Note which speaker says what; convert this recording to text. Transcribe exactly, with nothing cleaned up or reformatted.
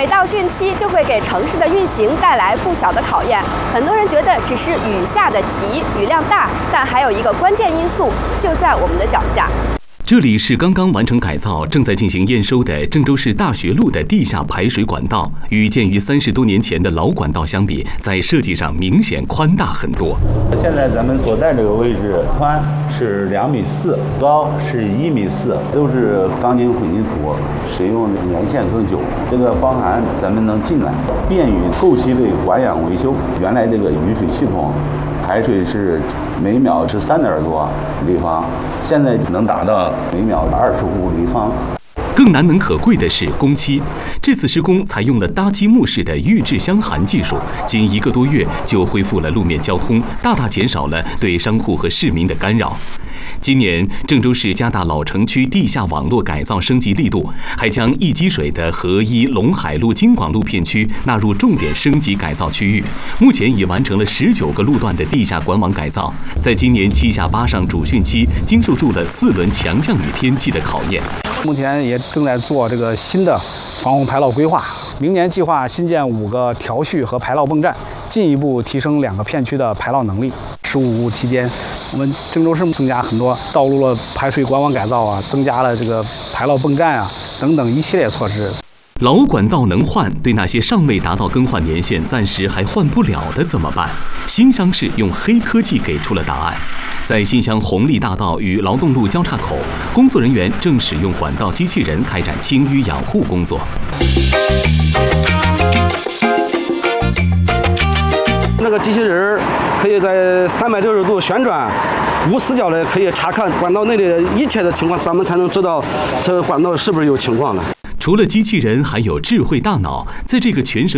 Speaker 1: 每到汛期，就会给城市的运行带来不小的考验。很多人觉得只是雨下的急，雨量大，但还有一个关键因素就在我们的脚下。
Speaker 2: 这里是刚刚完成改造、正在进行验收的郑州市大学路的地下排水管道，与建于三十多年前的老管道相比，在设计上明显宽大很多。
Speaker 3: 现在咱们所在这个位置，宽是两米四，高是一米四，都是钢筋混凝土，使用年限更久。这个方案咱们能进来，便于后期的保养维修。原来这个雨水系统排水是每秒是三点多立方，现在能达到每秒二十五立方。
Speaker 2: 更难能可贵的是工期，这次施工采用了搭积木式的预制箱涵技术，仅一个多月就恢复了路面交通，大大减少了对商户和市民的干扰。今年，郑州市加大老城区地下网络改造升级力度，还将易积水的合一陇海路、京广路片区纳入重点升级改造区域。目前已完成了十九个路段的地下管网改造，在今年七下八上主汛期，经受住了四轮强降雨天气的考验。
Speaker 4: 目前也正在做这个新的防洪排涝规划，明年计划新建五个调蓄和排涝泵站，进一步提升两个片区的排涝能力。十五期间，我们郑州市增加很多道路的排水管网改造啊，增加了这个排涝泵站啊等等一系列措施。
Speaker 2: 老管道能换，对那些尚未达到更换年限、暂时还换不了的怎么办？新乡市用黑科技给出了答案。在新乡红利大道与劳动路交叉口，工作人员正使用管道机器人开展清淤养护工作。
Speaker 5: 那个机器人可以在三百六十度旋转，无死角的可以查看管道内的一切的情况，咱们才能知道这个管道是不是有情况的。
Speaker 2: 除了机器人，还有智慧大脑，在这个全省